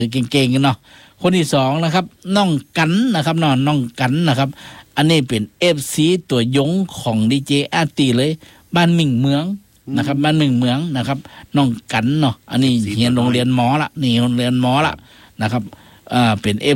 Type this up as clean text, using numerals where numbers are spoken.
เก่งๆกันเนาะคนที่สองนะครับน้องกันนะครับน้องกันนะครับอันนี้เป็น FC ตัวยงของดีเจอาร์ตีเลยบ้านหมิ่งเมืองนะครับบ้านหมิ่งเมืองนะครับน้องกันเนาะอันนี้เรียนโรงเรียนหมอละนี่โรงเรียนหมอละนะครับเป็น